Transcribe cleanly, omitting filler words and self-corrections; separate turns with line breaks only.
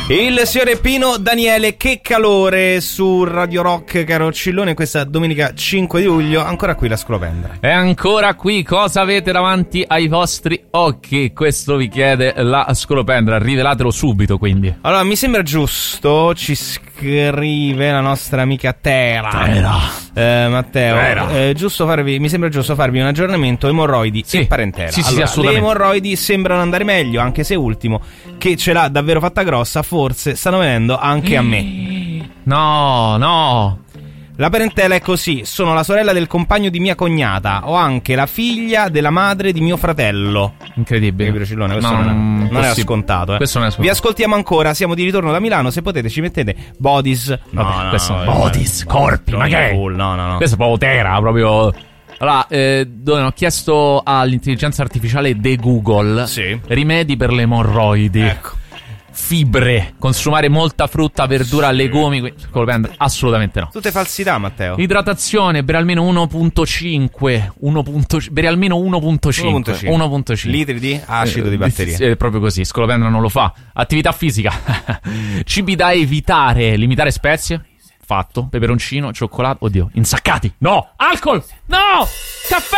Il signore Pino Daniele, che calore su Radio Rock, caro Cillone, questa domenica 5 di luglio, ancora qui la scolopendra.
È ancora qui, cosa avete davanti ai vostri occhi? Questo vi chiede la scolopendra, rivelatelo subito quindi.
Allora, mi sembra giusto, ci scrive la nostra amica Tera. Matteo, giusto mi sembra giusto farvi un aggiornamento emorroidi e parentela.
Sì,
allora,
assolutamente.
Le emorroidi sembrano andare meglio, anche se ultimo, che ce l'ha davvero fatta grossa, forse stanno venendo anche a me.
No.
La parentela è così: sono la sorella del compagno di mia cognata, o anche la figlia della madre di mio fratello.
Incredibile.
Questo non era scontato.
Questo non è scontato.
Vi ascoltiamo ancora, siamo di ritorno da Milano, se potete ci mettete Bodies.
Bodies, corpi, ma che è?
No.
Questo è proprio Tera, proprio. Allora, dove ho chiesto all'intelligenza artificiale de Google rimedi per le emorroidi.
Ecco.
Fibre, consumare molta frutta, verdura, legumi. Assolutamente no.
Tutte falsità, Matteo.
Idratazione, bere almeno 1.5. Bere almeno 1.5
litri di acido di batteria.
È proprio così, Scolopendra non lo fa. Attività fisica. Cibi da evitare, limitare spezie. Fatto. Peperoncino, cioccolato. Oddio, insaccati. No. Alcol. No. Caffè.